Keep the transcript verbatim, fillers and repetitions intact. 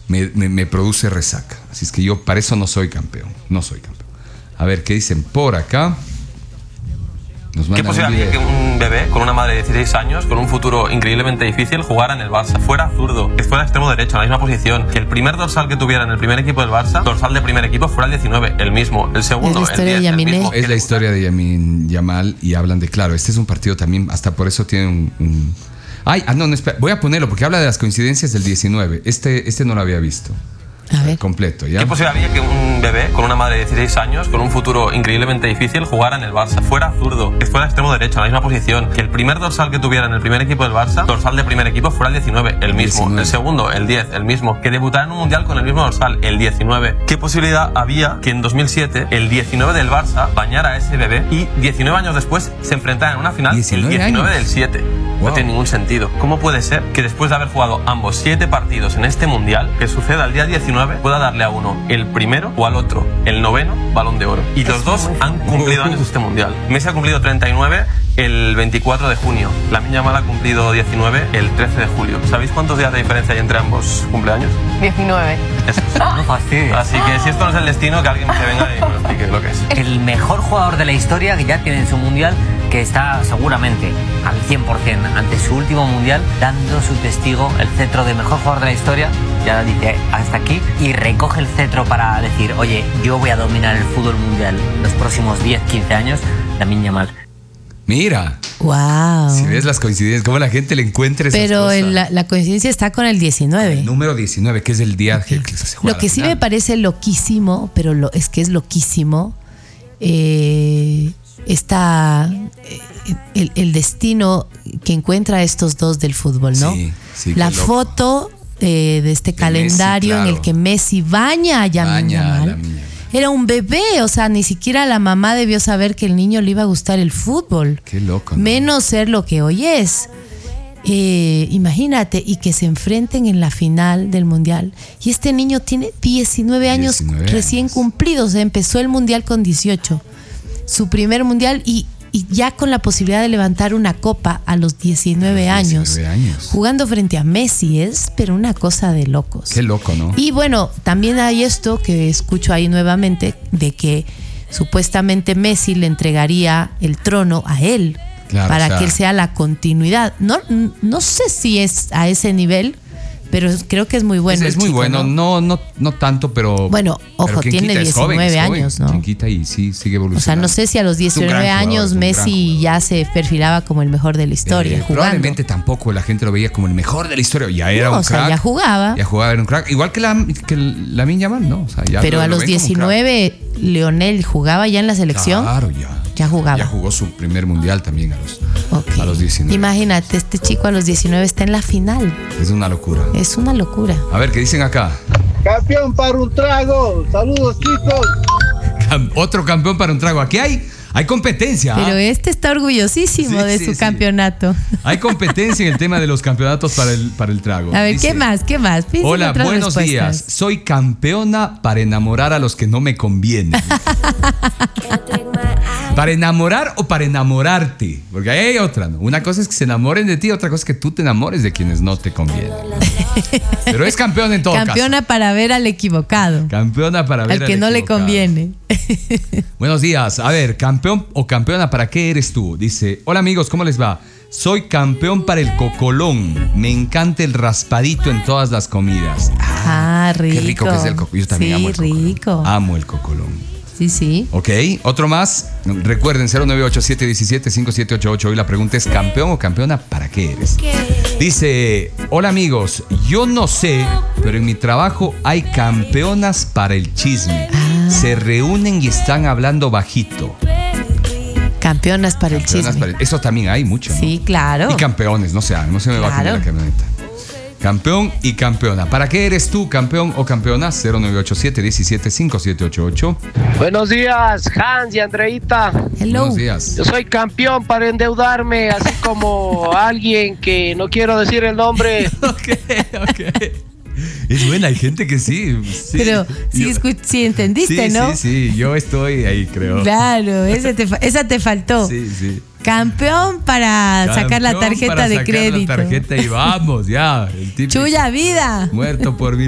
me, me, me produce resaca. Así es que yo para eso no soy campeón. No soy campeón. A ver, ¿qué dicen por acá? Nos ¿Qué posibilidad había que un bebé con una madre de dieciséis años, con un futuro increíblemente difícil, jugara en el Barça? Fuera zurdo, que fuera extremo derecho, en la misma posición. Que el primer dorsal que tuviera en el primer equipo del Barça, dorsal de primer equipo, fuera el diecinueve, el mismo. El segundo, es la el diez, el mismo. Es la historia de Yamin Yamal y hablan de, claro, este es un partido también, hasta por eso tiene un... un... Ay, ah, no, no, espera, voy a ponerlo porque habla de las coincidencias del diecinueve. Este, este no lo había visto. A ver. Completo, ¿ya? ¿Qué posibilidad había que un bebé con una madre de dieciséis años, con un futuro increíblemente difícil, jugara en el Barça? Fuera zurdo, que fuera extremo derecho, en la misma posición. Que el primer dorsal que tuviera en el primer equipo del Barça, dorsal de primer equipo, fuera el diecinueve, el mismo. diecinueve. El segundo, el diez, el mismo. Que debutara en un mundial con el mismo dorsal, el diecinueve. ¿Qué posibilidad había que en dos mil siete el diecinueve del Barça bañara a ese bebé y diecinueve años después se enfrentara en una final el diecinueve del siete? Wow. No tiene ningún sentido. ¿Cómo puede ser que después de haber jugado ambos siete partidos en este mundial, que suceda el día diecinueve, pueda darle a uno el primero o al otro el noveno balón de oro? Y los dos han cumplido años este mundial. Messi ha cumplido treinta y nueve el veinticuatro de junio. Lamine Yamal ha cumplido diecinueve el trece de julio. ¿Sabéis cuántos días de diferencia hay entre ambos cumpleaños? diecinueve. Eso es. No fastidies. Así que si esto no es el destino, que alguien se venga y nos explique lo que es. El mejor jugador de la historia que ya tiene en su mundial, que está seguramente al cien por ciento ante su último mundial, dando su testigo, el cetro de mejor jugador de la historia, ya dice hasta aquí, y recoge el cetro para decir, oye, yo voy a dominar el fútbol mundial los próximos diez, quince años, Lamine Yamal. Mira. Wow. Si ves las coincidencias, cómo la gente le encuentra esas Pero cosas. el, la, la coincidencia está con el diecinueve. El número diecinueve, que es el día okay. que, que se juega. Lo que sí me parece loquísimo, pero lo, es que es loquísimo, eh, está eh, el, el destino que encuentra a estos dos del fútbol, ¿no? Sí, sí, la foto eh, de este de calendario Messi, claro. en el que Messi baña a Lamine Yamal. Era un bebé, o sea, ni siquiera la mamá debió saber que el niño le iba a gustar el fútbol. Qué loco, ¿no? Menos ser lo que hoy es. Eh, imagínate, y que se enfrenten en la final del mundial. Y este niño tiene diecinueve años diecinueve recién años. cumplidos. O sea, empezó el mundial con dieciocho. Su primer mundial y, y ya con la posibilidad de levantar una copa a los diecinueve, a los diecinueve años, años. Jugando frente a Messi es, pero una cosa de locos. Qué loco, ¿no? Y bueno, también hay esto que escucho ahí nuevamente, de que supuestamente Messi le entregaría el trono a él. Claro, para o sea, que él sea la continuidad. No, no sé si es a ese nivel, pero creo que es muy bueno. Es, es muy chico, bueno, ¿no? No, no, no tanto, pero. Bueno, ojo, pero tiene diecinueve años, ¿no? Quinquita y sí sigue evolucionando. O sea, no sé si a los diecinueve años Messi ya se perfilaba como el mejor de la historia. Eh, probablemente tampoco la gente lo veía como el mejor de la historia. Ya era no, un crack. O sea, ya jugaba. Ya jugaba, era un crack. Igual que la que Lamine Yamal, ¿no? O sea, ya pero lo, a lo los diecinueve, Lionel jugaba ya en la selección. Claro, ya. Ya jugaba. Ya jugó su primer mundial también a los, okay. a los diecinueve. Imagínate, este chico a los diecinueve está en la final. Es una locura. Es una locura. A ver, ¿qué dicen acá? Campeón para un trago. Saludos, chicos. Cam- otro campeón para un trago. Aquí hay, hay competencia. Pero ¿ah? este está orgullosísimo sí, de sí, su sí. campeonato. Hay competencia en el tema de los campeonatos para el, para el trago. A ver, Dice, ¿qué más? ¿Qué más? Piensen hola, buenos respuestas. días. Soy campeona para enamorar a los que no me convienen. ¿Para enamorar o para enamorarte? Porque ahí hay otra, ¿no? Una cosa es que se enamoren de ti, otra cosa es que tú te enamores de quienes no te convienen. Pero es campeón en todo Campeona caso. Campeona para ver al equivocado. Campeona para ver al que al no equivocado. le conviene. Buenos días. A ver, campeón o campeona, ¿para qué eres tú? Dice, hola amigos, ¿cómo les va? Soy campeón para el cocolón. Me encanta el raspadito en todas las comidas. Ah, ah rico. Qué rico que es el cocolón. Yo también sí, amo el cocolón. rico. Amo el cocolón. Sí, sí. Ok, otro más. Recuerden, cero nueve ocho siete uno siete cinco siete ocho ocho. Hoy la pregunta es, ¿campeón o campeona? ¿Para qué eres? Dice, hola amigos, yo no sé, pero en mi trabajo hay campeonas para el chisme. Ah. Se reúnen y están hablando bajito. Campeonas para el campeonas chisme. Para el, eso también hay mucho, ¿no? Sí, claro. Y campeones, no sé, no se me claro. va a cambiar la camioneta. Campeón y campeona. ¿Para qué eres tú, campeón o campeona? cero nueve ocho siete uno siete cinco siete ocho ocho. Buenos días, Hans y Andreita. Hello. Buenos días. Yo soy campeón para endeudarme, así como alguien que no quiero decir el nombre. Ok, ok. Es buena, hay gente que sí. sí. Pero sí, yo, escu- sí entendiste, sí, ¿no? Sí, sí, yo estoy ahí, creo. Claro, esa te, esa te faltó. Sí, sí. Campeón para Campeón sacar la tarjeta para de sacar crédito. La tarjeta y vamos, ya. El tipo Chuya vida. muerto por mil.